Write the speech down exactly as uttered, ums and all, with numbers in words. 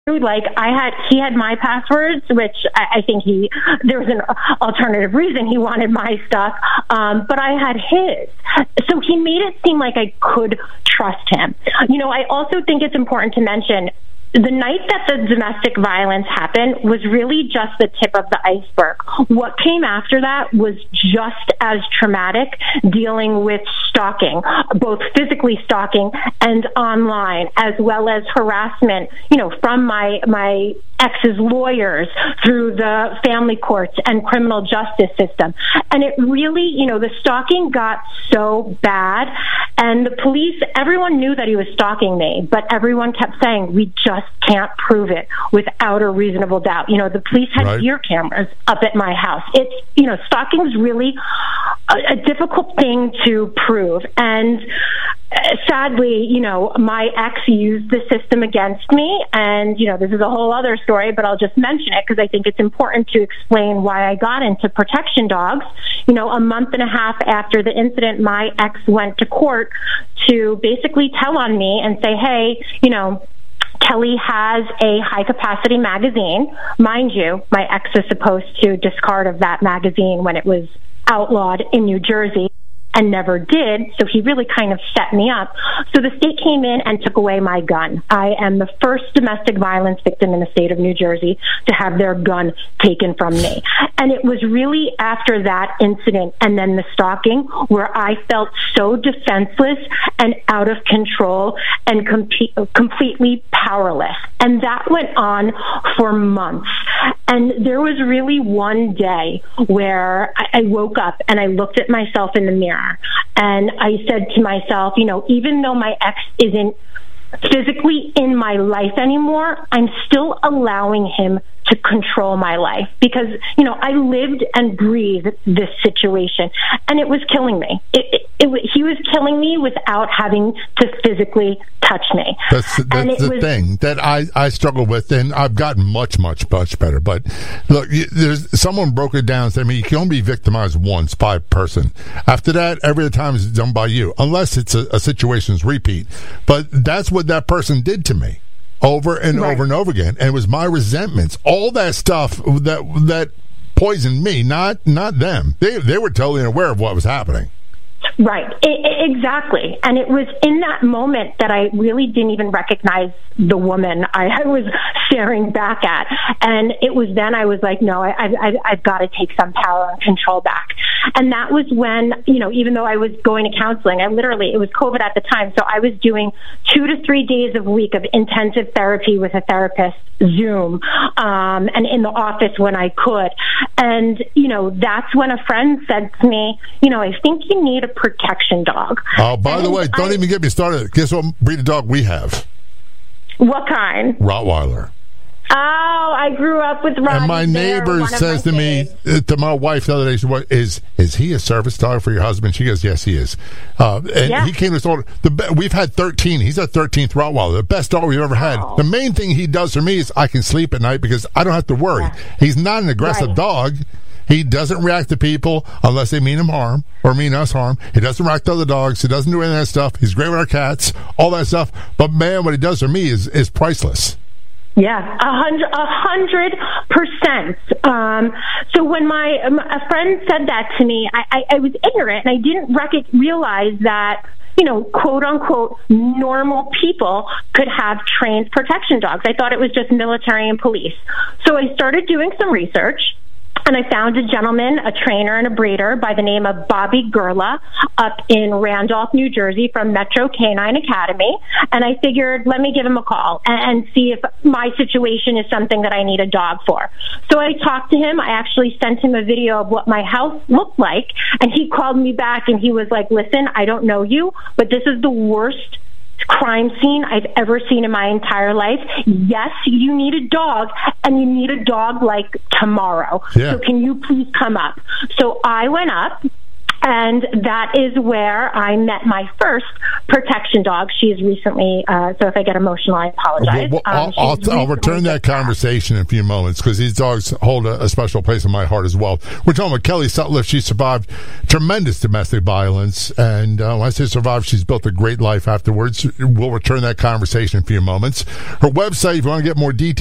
Like I had, he had my passwords, which I, I think he, there was an alternative reason he wanted my stuff, um, but I had his. So he made it seem like I could trust him. You know, I also think it's important to mention the night that the domestic violence happened was really just the tip of the iceberg. What came after that was just as traumatic, dealing with stalking, both physically stalking and online, as well as harassment, you know, from my, my ex's lawyers through the family courts and criminal justice system. And it really, you know, the stalking got so bad, and the police, everyone knew that he was stalking me, but everyone kept saying, we just can't prove it without a reasonable doubt. You know, the police had right. ear cameras up at my house. It's, you know, stalking is really a, a difficult thing to prove. And sadly, you know, my ex used the system against me, and, you know, this is a whole other story, but I'll just mention it because I think it's important to explain why I got into protection dogs. You know, a month and a half after the incident, my ex went to court to basically tell on me and say, hey, you know, Kelly has a high-capacity magazine. Mind you, my ex is supposed to discard of that magazine when it was outlawed in New Jersey, and never did, so he really kind of set me up. So the state came in and took away my gun. I am the first domestic violence victim in the state of New Jersey to have their gun taken from me. And it was really after that incident and then the stalking where I felt so defenseless and out of control and com- completely powerless. And that went on for months. And there was really one day where I, I woke up and I looked at myself in the mirror. And I said to myself, you know, even though my ex isn't physically in my life anymore, I'm still allowing him to control my life because, you know, I lived and breathed this situation, and it was killing me. It, it, it, he was killing me without having to physically touch me. That's, that's the was, thing that I, I struggle with, and I've gotten much, much, much better. But look, there's someone broke it down and said, I mean, you can only be victimized once by a person. After that, every time is done by you, unless it's a, a situation's repeat. But that's what that person did to me. Over and right. over and over again, and it was my resentments, all that stuff that that poisoned me, not not them. They they were totally unaware of what was happening. Right, I- exactly. And it was in that moment that I really didn't even recognize the woman I, I was staring back at. And it was then I was like, no, I, I, I've got to take some power and control back. And that was when, you know, even though I was going to counseling, I literally, it was COVID at the time, so I was doing two to three days a week of intensive therapy with a therapist, Zoom, um, and in the office when I could. And, you know, that's when a friend said to me, you know, I think you need a protection dog. Oh, by and the way, don't I, even get me started. Guess what breed of dog we have? What kind? Rottweiler. Oh, I grew up with Rottweiler. And my neighbor says to me, uh, to my wife the other day, she said, is is he a service dog for your husband? She goes, yes, he is. Uh, and yeah. he came to us all. The, we've had thirteen. He's our thirteenth Rottweiler, the best dog we've ever had. Oh. The main thing he does for me is I can sleep at night because I don't have to worry. Yeah. He's not an aggressive right. dog. He doesn't react to people unless they mean him harm or mean us harm. He doesn't react to other dogs. He doesn't do any of that stuff. He's great with our cats, all that stuff. But, man, what he does for me is, is priceless. Yeah, a hundred, a hundred percent. Um, so when my um, a friend said that to me, I, I, I was ignorant, and I didn't rec- realize that, you know, quote unquote, normal people could have trained protection dogs. I thought it was just military and police. So I started doing some research. And I found a gentleman, a trainer and a breeder by the name of Bobby Gurla up in Randolph, New Jersey from Metro Canine Academy. And I figured, let me give him a call and, and see if my situation is something that I need a dog for. So I talked to him. I actually sent him a video of what my house looked like. And he called me back and he was like, listen, I don't know you, but this is the worst crime scene I've ever seen in my entire life. Yes, you need a dog, and you need a dog like tomorrow. Yeah. So can you please come up? So I went up. And that is where I met my first protection dog. She's recently, uh, so if I get emotional, I apologize. Well, well, um, I'll, I'll, I'll return that conversation in a few moments because these dogs hold a, a special place in my heart as well. We're talking about Kelly Sutcliffe. She survived tremendous domestic violence. And uh, when I say survived, she's built a great life afterwards. We'll return that conversation in a few moments. Her website, if you want to get more details,